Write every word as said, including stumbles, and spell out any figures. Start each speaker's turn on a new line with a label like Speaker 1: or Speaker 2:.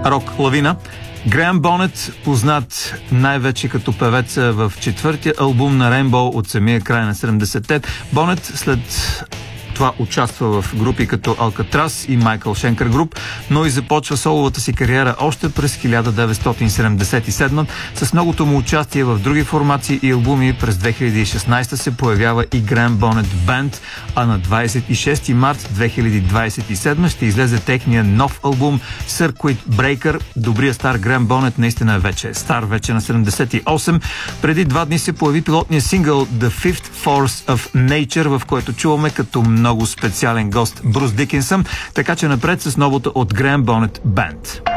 Speaker 1: рок лавина. Греъм Бонет, познат най-вече като певец в четвъртия албум на Rainbow от самия край на седемдесетте. Бонет след това участва в групи като Алкатрас и Майкъл Шенкър Груп, но и започва соловата си кариера още през хиляда деветстотин седемдесет и седма. С многото му участие в други формации и албуми през две хиляди и шестнадесета се появява и Греъм Бонет Бенд, а на двадесет и шести март две хиляди двадесет и седма ще излезе техния нов албум Circuit Breaker. Добрия стар Греъм Бонет наистина е вече стар, вече на седемдесет и осем. Преди два дни се появи пилотния сингъл The Fifth Force of Nature, в който чуваме като много специален гост Брус Дикинсън, така че напред с новото от Греъм Бонет Бенд.